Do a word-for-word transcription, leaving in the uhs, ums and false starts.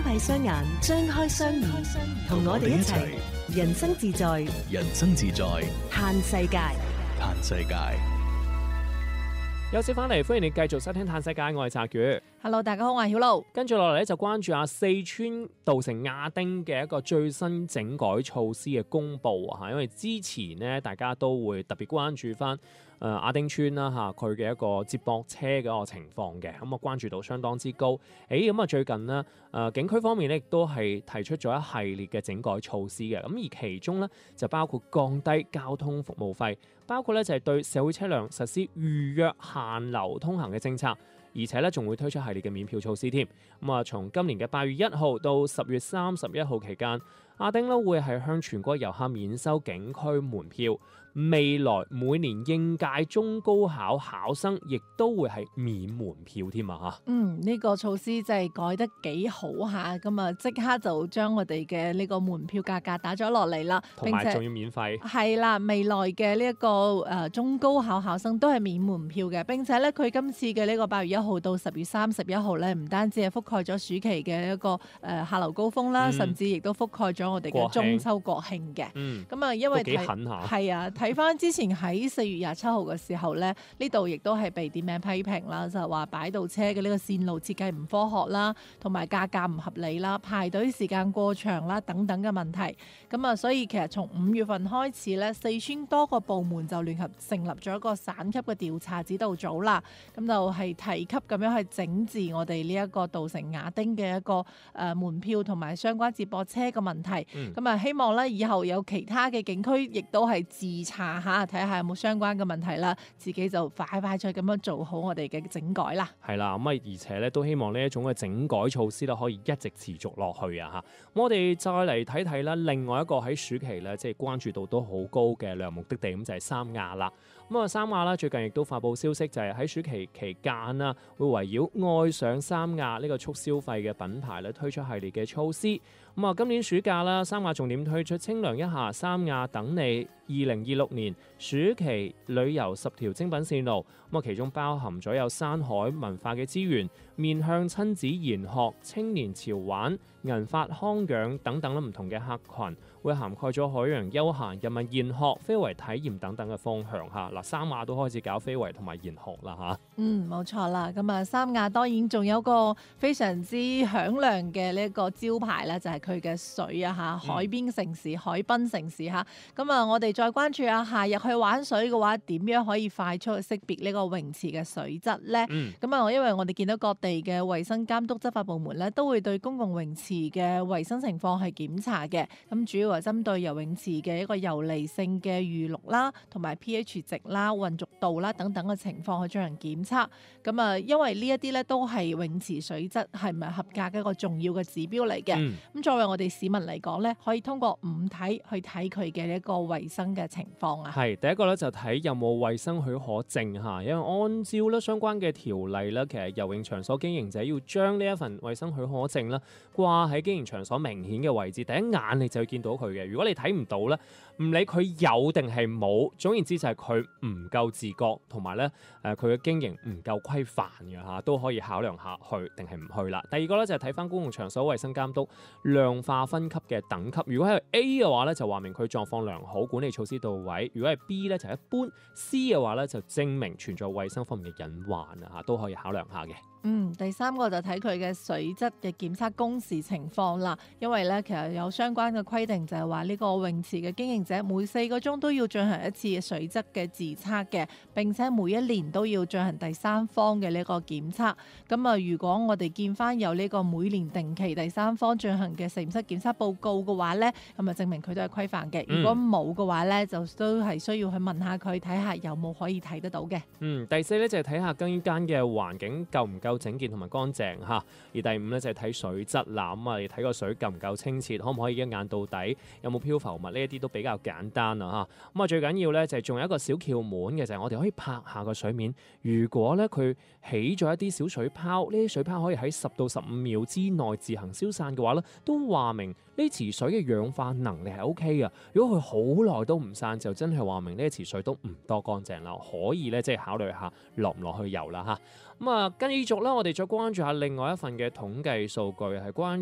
閉雙眼，張開雙耳，同我哋一齊人生自在， 人生自在， 嘆世界， 嘆世界。 有時翻嚟，歡迎你繼續收聽《嘆世界》，我係澤宇。 Hello， 大家好，我係曉露。 跟住落嚟咧，就關注下四川稻城亞丁嘅一個最新整改措施嘅公布啊！因為之前呢，大家都會特別關注翻誒亞丁村啦嚇，佢嘅一個接駁車嘅一個情況嘅，咁啊關注度相當之高。誒咁啊最近呢，誒警區方面咧亦都係提出咗一系列嘅整改措施嘅，咁而其中咧就包括降低交通服務費，包括咧就係對社會車輛實施預約限流通行嘅政策。而且咧，仲會推出系列嘅免票措施添。咁啊，從今年嘅八月一號到十月三十一號期間，亞丁咧會係向全國遊客免收景區門票。未來每年應屆中高考考生亦都會係免門票添啊！嚇， 嗯，呢、這個措施就係改得幾好下，咁啊即刻就將我哋嘅呢個門票價格打咗落嚟啦， 同埋仲要免費。係啦，未來嘅呢一個誒、呃、中高考考生都係免門票嘅。並且咧，佢今次嘅呢個八月一號到十月三十一號咧，唔單止係覆蓋咗暑期嘅一個誒、呃、客流高峰啦，嗯、甚至亦都覆蓋咗我哋嘅中秋國慶嘅。嗯，咁啊，因為幾狠下。 係啊。睇翻之前喺四月廿七號嘅時候咧，呢度亦都係被點名批評啦，就係話擺渡車嘅呢個線路設計唔科學啦，同埋價格唔合理啦，排隊時間過長啦等等嘅問題。咁啊，所以其實從五月份開始咧，四川多個部門就聯合成立咗一個省級嘅調查指導組啦。咁就係提級咁樣去整治我哋呢一個稻城亞丁嘅一個誒門票同埋相關接駁車嘅問題。咁啊、嗯，希望咧以後有其他嘅景區亦都係自查下，睇下有冇相關嘅問題啦，自己就快快脆咁樣做好我哋嘅整改啦。 係啦，咁啊，而且咧都希望呢一種嘅整改措施咧可以一直持續落去啊！嚇，我哋再嚟睇睇啦，另外一個喺暑期咧即係關注度都好高嘅旅遊目的地，咁就係三亞啦。咁啊，三亞啦最近亦都發布消息，就係喺暑期期間啦，會圍繞愛上三亞呢個促消費嘅品牌咧推出系列嘅措施。咁啊，今年暑假啦，三亞重點推出清涼一下三亞等你二零二六年暑期旅遊十條精品線路。咁啊，其中包含咗有山海文化嘅資源，面向親子研學、青年潮玩、銀髮康養等等唔同嘅客群，會涵蓋咗海洋休閒、人民研學、非遺體驗等等嘅方向嚇。嗱，三亞都開始搞非遺同埋研學啦嚇。嗯， 冇錯啦。咁啊，三亞當然仲有個非常之響亮嘅呢一個招牌咧，就係佢嘅水啊嚇，海邊城市、嗯、海濱城市嚇。咁啊，我哋再關注下夏日去玩水嘅話，點樣可以快速去識別呢個泳池嘅水質咧？咁啊、嗯，因為我哋見到各地嘅衛生監督執法部門咧，都會對公共泳池嘅衛生情況係檢查嘅。咁主要係針對游泳池嘅一個游離性嘅餘氯啦，同埋 pH 值啦、混濁度啦等等嘅情況去進行檢測。咁啊，因為呢一啲咧都係泳池水質係咪合格嘅一個重要嘅指標嚟嘅。咁、嗯、作為我哋市民嚟講咧，可以通過五睇去睇佢嘅一個衛生嘅情況啊。 係第一個咧就睇有冇衛生許可證嚇，因為按照咧相關嘅條例咧，其實游泳場所經營者要將呢一份衛生許可證啦掛喺經營場所明顯嘅位置，第一眼你就會見到佢嘅。如果你睇唔到咧，唔理佢有定係冇，總言之就係佢唔夠自覺，同埋咧誒佢嘅經營唔夠規範嘅嚇，都可以考量下去定係唔去啦。第二個咧就係睇翻公共場所衛生監督量化分級嘅等級，如果係 A 嘅話咧就話明佢狀況良好，管理措施到位；如果係 B 咧就一般 ，C 嘅話咧就證明存在衛生方面嘅隱患啊嚇，都可以考量下嘅。 嗯，第三個就睇佢嘅水質嘅檢測工時情況啦，因為咧其實有相關嘅規定就係話呢個泳池嘅經營者每四個鐘都要進行一次水質嘅自測嘅，並且每一年都要進行第三方嘅呢個檢測。咁啊，如果我哋見翻有呢個每年定期第三方進行嘅實驗室檢測報告嘅話咧，咁啊證明佢都係規範嘅。如果冇嘅話咧，就都係需要去問下佢，睇下有冇可以睇得到嘅。 嗯，第四咧就係睇下更衣間嘅環境夠唔夠整潔同埋乾淨嚇，而第五咧就係睇水質啦。咁啊，你睇個水夠唔夠清澈，可唔可以一眼到底，有冇漂浮物，呢一啲都比較簡單啊嚇。咁啊，最緊要咧就係仲有一個小竅門嘅，就係我哋可以拍下個水面。如果咧佢起咗一啲小水泡，呢啲水泡可以喺十到十五秒之內自行消散嘅話咧，都話明呢池水嘅氧化能力係 O K 嘅。如果佢好耐都唔散，就真係話明呢池水都唔多乾淨啦，可以咧即係考慮下落唔落去游啦嚇。咁啊，繼續咧，我哋再關注下另外一份嘅統計數據係關於